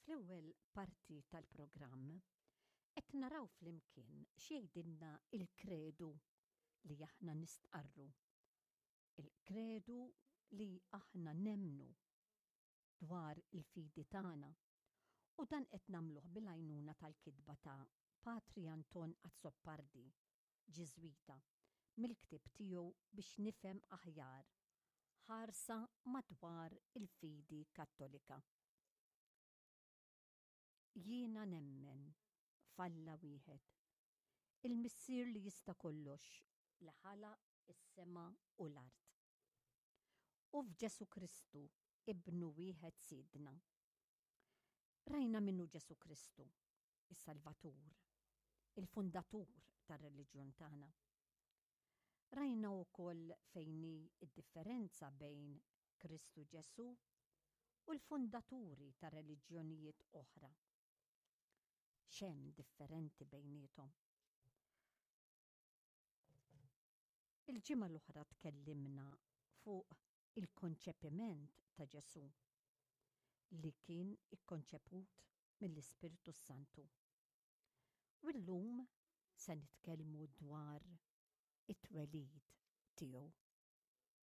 Fl-ewwel parti tal-programm qed naraw flimkien x'jgħidilna il-kredu li aħna nistqarru. Il-kredu li aħna nemmnu dwar il-fidi tagħna. U dan qed nagħmluh bil-għajnuna tal-kitba ta' Patri Anton Azzoppardi, Ġiżwita, mill-ktieb tiegħu biex nifhem aħjar ħarsa madwar il-fidi Kattolika. Jiena nemmen f'Alla wieħed, il-Missier li jista' kollox li ħalaq is-sema u l-art. U f'Ġesu Kristu, Ibnu wieħed Sidna. Rajna minnu Ġesu Kristu, is-Salvatur, il-fundatur tar-reliġjon tagħna. Rajna wkoll fejni id-differenza bejn Kristu Ġesu u l-fundaturi ta' reliġjonijiet oħra. X'hemm differenti bejniethom. Il-ġimgħa l-oħra tkellimna fuq il-konċepiment ta' Ġesu li kien ikkonċeput mill-Ispiritu Santu. U llum se nitkellmu dwar it-twelid tiegħu.